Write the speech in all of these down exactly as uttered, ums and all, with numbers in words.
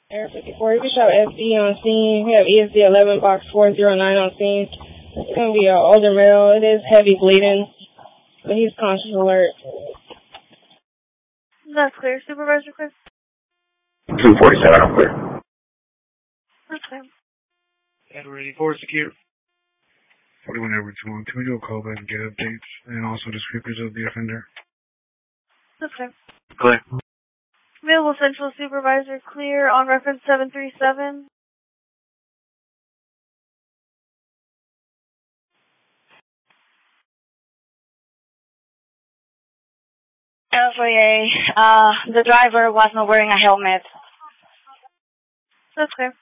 Air fifty-four, you can show S D on scene. We have E S D eleven, box four zero nine on scene. It's going to be an older male. It is heavy bleeding, but he's conscious alert. That's clear. Supervisor, clear. two forty-seven, I'm clear. That's clear. Edward eighty-four, secure. forty-one Edward two one two, you'll call back and get updates and also descriptors of the offender. That's clear. Clear. Available Central Supervisor, clear on reference seven three seven. L three A, uh, the driver was not wearing a helmet. That's clear.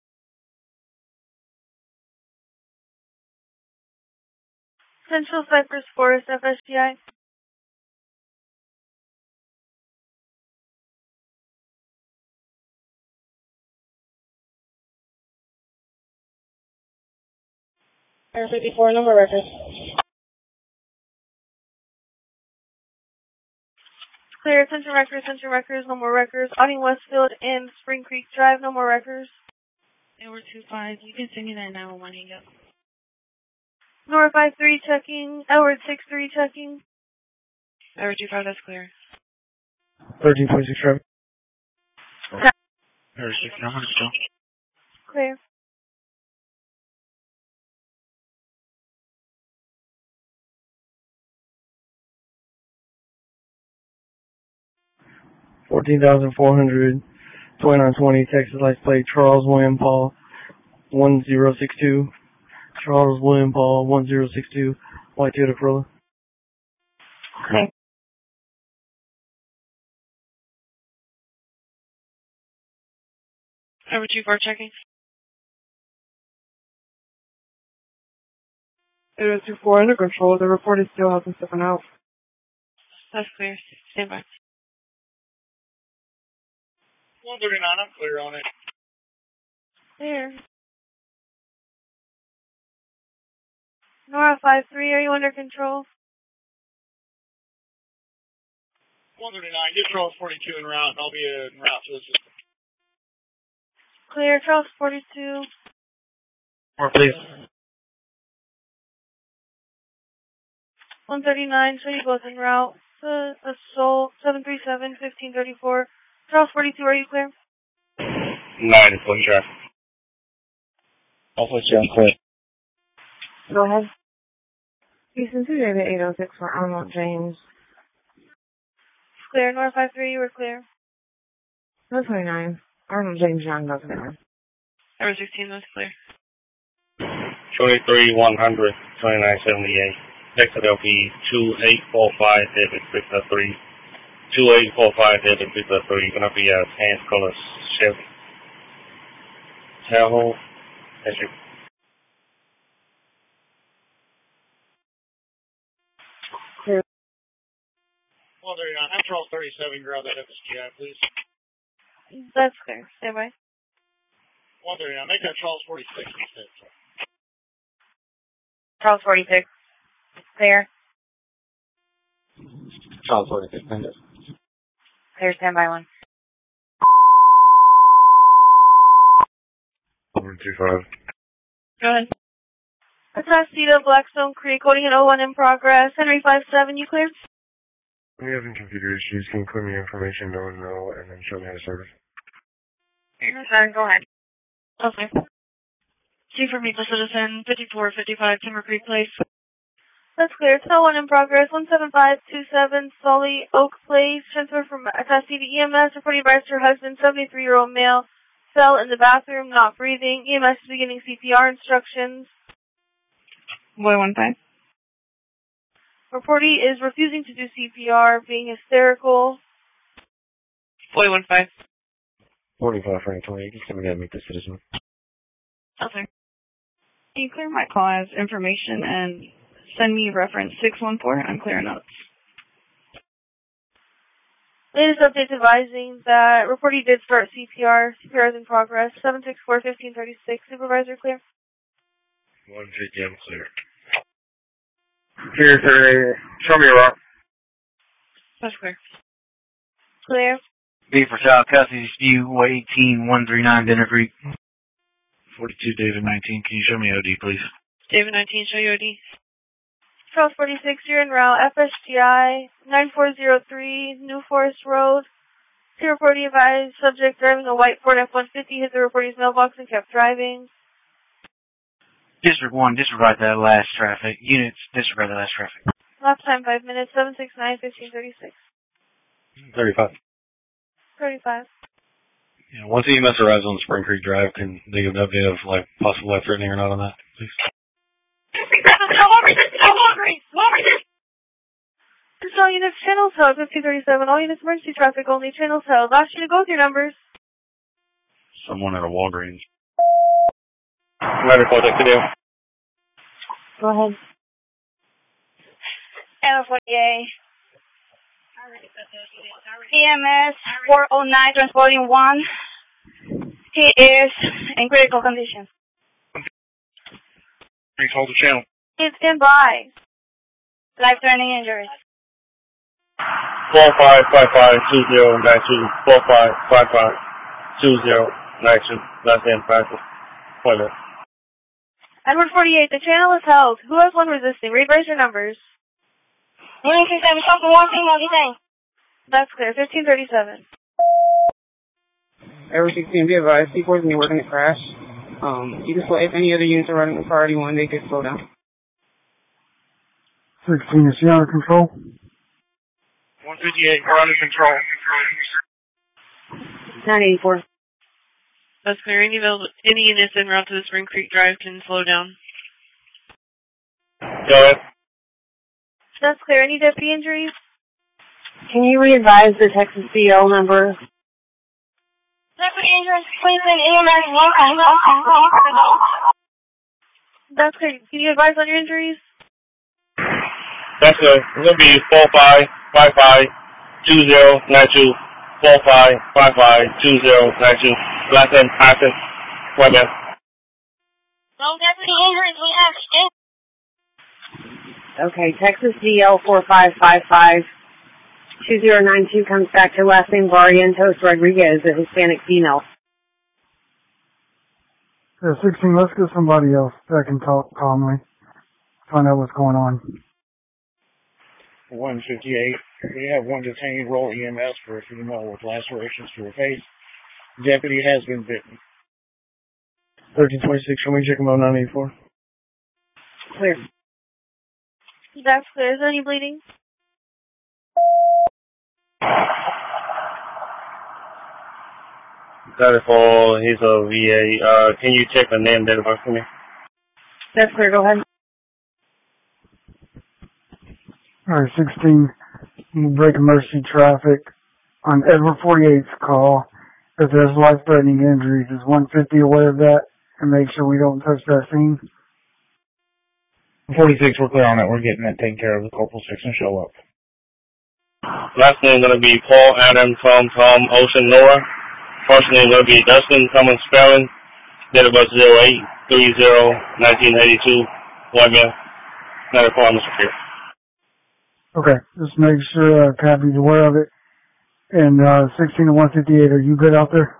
Central Cypress Forest, F S G I. Air fifty-four, number records. Clear. Central Records, Central Records, no more records. Audie Westfield and Spring Creek Drive, no more records. Edward two five, you can send me that nine one one hang up. Nora five three checking. Edward six three checking. Edward two five, that's clear. thirteen twenty-six, traffic. Edward six, I'm going to go. Clear. fourteen thousand four hundred, twenty-nine twenty, Texas license plate, Charles William Paul, one zero six two. Charles William Paul, one zero six two, white Toyota Corolla. Okay. Edward two four, checking. Edward two four, under control. The report is still helping stepping out. That's clear. Stand by. one thirty-nine, I'm clear on it. Clear. Nora five three, are you under control? one thirty-nine, get Charles forty-two en route, and I'll be en route to the system. Clear. Charles forty-two. More, please. one thirty-nine, so you both en route. Uh, assault, seven three seven, fifteen thirty-four. Charles forty-two, are you clear? nine is clear, traffic. Also, I'm clear. Go ahead. Houston two David eight oh six for Arnold James. Clear. Nora five three, you were clear. one twenty-nine. Arnold James Young doesn't matter. Edward sixteen, that's clear. twenty-three one hundred, twenty-nine seventy-eight. Next to L P two eight four five, David Victor three. two eight four five, David Victor three. Gonna be a tan color Chevy Tahoe. That's your Clear. one thirty-nine, have Charles thirty-seven, grab that F S G I, please. That's clear. Stand by. one thirty-nine, make that Charles forty-six instead. Charles forty-six. Clear. Charles forty-six, thank you. Clear, standby one. Edward two five. Go ahead. Atascita, Blackstone Creek, holding an oh one in progress. Henry five seven, you clear? We having computer issues. Can you clear me information, no one know, and then show me how to service? Sorry, go ahead. Okay. C for Maple Citizen, fifty-four fifty-five Timber Creek Place. That's clear. It's oh one in progress. one seven five two seven, Sully Oak Place. Transfer from Atascita E M S. Reporting advice to her husband, seventy-three-year-old male. Fell in the bathroom, not breathing. E M S is beginning C P R instructions. Boy one five. Reportee is refusing to do C P R, being hysterical. Boy one five. forty-five Frank twenty, just coming in, meet the citizen. Okay. Can you clear my call as information and send me reference six one four? I'm clearing notes. Latest updates advising that reportee did start C P R. C P R is in progress. seven six four, fifteen thirty-six. Supervisor clear. one fifty, I'm clear. Clear, sir. Show me a rock. That's clear. Clear. B for South Cassidy's View, eighteen one three nine Dinner Creek. forty-two David nineteen, can you show me O D, please? David nineteen, show you O D. Charles forty-six, you're en route. F S G I nine four zero three, New Forest Road. Two reporting advised, subject driving a white Ford F one fifty, hit the reporting's mailbox and kept driving. District one, disregard that last traffic. Units, disregard that last traffic. Last time five minutes, seven six nine, fifteen thirty-six. thirty-five. thirty-five. Yeah, once E M S arrives on Spring Creek Drive, can they give an update of like possible life threatening or not on that, please? This is all units, channels held, fifteen thirty-seven. All units, emergency traffic only, channels held. Last you to go with your numbers. Someone at a Walgreens. Medical, take the Go ahead. L forty-eight. E M S four oh nine transporting one. He is in critical condition. Please hold the channel. Please stand by. Life-threatening injuries. four five five five two zero nine two. four five five five two zero nine two. Last name practice. Appointment. Edward forty-eight, the channel is held. Who has one resisting? Reverse your numbers. one six seven, something one thing, what do you think? That's clear. fifteen thirty-seven. Edward sixteen, be advised, C four is near working a crash. Um, you can slow, if any other units are running the priority one, they could slow down. sixteen, is she under control? one fifty-eight, we're under control. nine eighty-four. That's clear. Any, any units en route to the Spring Creek Drive can slow down. Go ahead. That's clear. Any deputy injuries? Can you re-advise the Texas C L number? Deputy injuries, Cleveland, E M S one. That's clear. Can you advise on your injuries? That's good. It's going to be four five five five two zero nine two. four five five five two zero nine two. Last name practice. Appointment. No deputy injuries, we have state. Okay, Texas C L four five five five two zero nine two comes back to last name Barrientos Rodriguez, a Hispanic female. Yeah, sixteen, let's get somebody else that can talk calmly. Find out what's going on. one fifty-eight, we have one detained, roll E M S for a female with lacerations to her face. Deputy has been bitten. thirteen twenty-six, show me check about nine eighty-four. Clear. That's clear. Is there any bleeding? Got it for, he's a V A. Uh, can you check the name date of birth for me? That's clear, go ahead. Alright, sixteen, break emergency traffic on Edward forty-eight's call. If there's life-threatening injuries, is one fifty aware of that? And make sure we don't touch that scene? forty-six, we're clear on it. We're getting that taken care of. The corporal's fixing to show up. Last name going to be Paul Adam Tom Tom Ocean Noah. First name going to be Dustin Cummins Spelling. Date of birth zero eight three zero nineteen eighty-two. One man. Not a problem, Mister Pierce. Okay, just make sure uh, Kathy's aware of it. And uh, sixteen to one fifty-eight, are you good out there?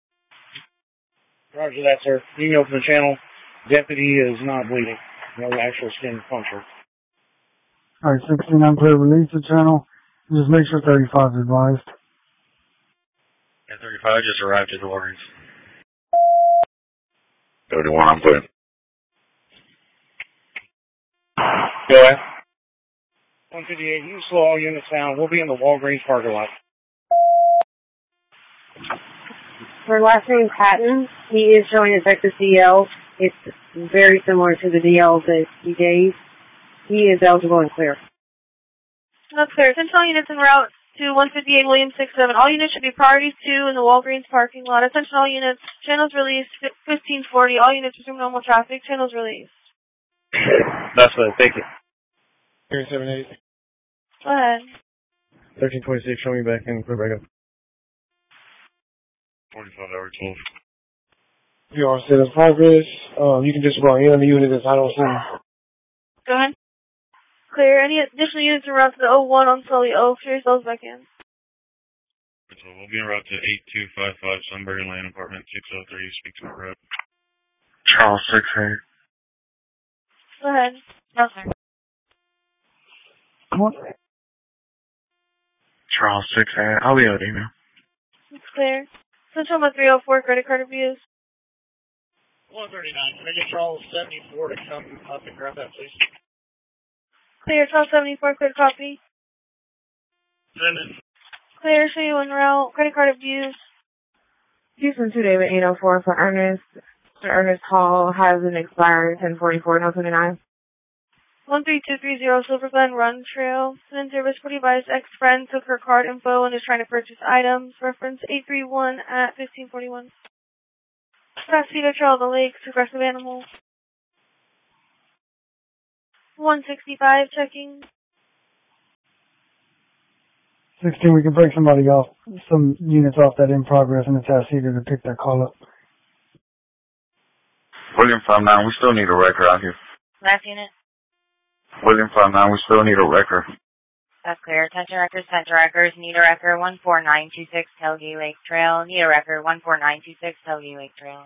Roger that, sir. You can open the channel. Deputy is not bleeding. No actual skin puncture. Alright, sixteen, I'm clear. Release the channel. Just make sure thirty-five is advised. Yeah, thirty-five just arrived at the Walgreens. thirty-one, I'm clear. Go ahead. one fifty-eight, you can slow all units down. We'll be in the Walgreens parking lot. Her last name Patton. He is showing a Texas D L. It's very similar to the D L that he gave. He is eligible and clear. That's clear. Central units en route to one fifty-eight William six seven. All units should be priorities two in the Walgreens parking lot. Attention all units. Channels released fifteen forty. All units resume normal traffic. Channels released. That's it. Thank you. Here, seven eight. Go ahead. thirteen twenty-six, show me back and clear back up. forty-five hour twelve. You all said as progress. Um, you can just run in on the unit as I don't see. Go ahead. Clear. Any additional units en route to the oh one on Sully Oak? Clear yourselves back in. So we'll be en route to eight two five five Sunbury Lane, apartment six oh three. Speak to my rep. Charles six eight. Go ahead. No, sir. What? Charles six eight. I'll be able to email. It's clear. Central three oh four, credit card abuse. one thirty-nine. Can I get Charles seventy-four to come up and grab that, please? Clear. Charles seventy-four, clear copy. Send it. Clear. Show you en route. Credit card abuse. Houston two David eight oh four for Ernest. Mister Ernest Hall has an expired ten forty-four, no twenty-nine. one three two three zero Silver Glen Run Trail. Send service put by his ex-friend, took her card info and is trying to purchase items. Reference eight three one at fifteen forty-one. Pasito Trail of the Lakes, aggressive animals. one sixty-five, checking. sixteen, we can break somebody off, some units off that in progress, and it's ask Cedar to pick that call up. William five nine, we still need a record out here. Last unit. William five nine, we still need a record. That's clear. Attention records, attention records. Need a record one four nine two six Telgate Lake Trail. Need a record one four nine two six Telgate Lake Trail.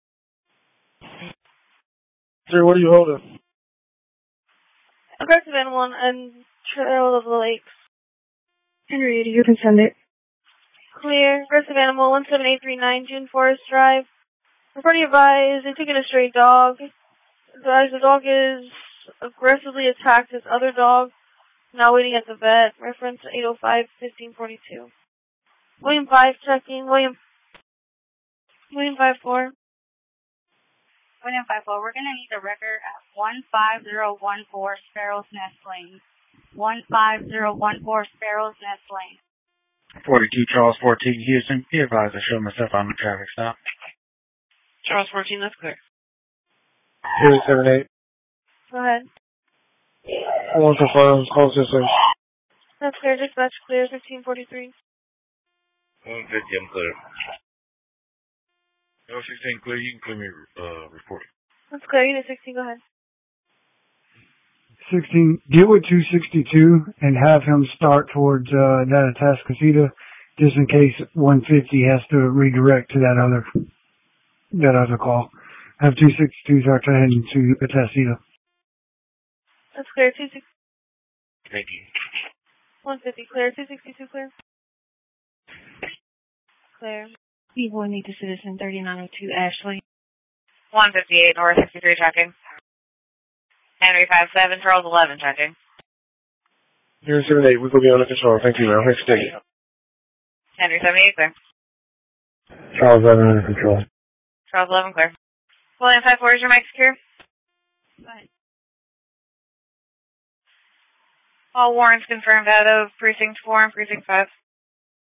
Sir, what are you holding? Aggressive animal and Trail of the Lakes. Henrietta, you can send it. Clear. Aggressive animal one seven eight three nine June Forest Drive. Reporting advised, they took in a stray dog. Advised the dog is aggressively attacked his other dog. Now waiting at the vet. Reference eight oh five fifteen forty-two. William five checking. William William five four. William five four, we're going to need a record at one five zero one four Sparrow's Nest Lane. one five zero one four Sparrow's Nest Lane. forty-two Charles fourteen Houston. Be advised I show myself on the traffic stop. Charles fourteen, that's clear. Here, seven eight. Go ahead. One confirm, call system. That's clear. Dispatch clear. fifteen forty-three. one fifty, I'm clear. No sixteen clear, you can clear me, uh, reporting. That's clear. Unit sixteen, go ahead. sixteen, deal with two sixty-two and have him start towards uh, that Atascocita, just in case one fifty has to redirect to that other that other call. Have two sixty-two start heading to Atascocita. That's clear. two sixty. Thank you. one fifty clear. two sixty-two clear. Clear. B one need to citizen thirty-nine oh two Ashley. one fifty-eight North sixty-three checking. Henry five seven Charles eleven checking. Here, seven eight, we will be under control. Thank you, ma'am. Thanks for taking it. Henry seventy-eight clear. Charles eleven under control. Charles eleven clear. William five four, is your mic secure? Go ahead. All warrants confirmed out of Precinct four and Precinct five.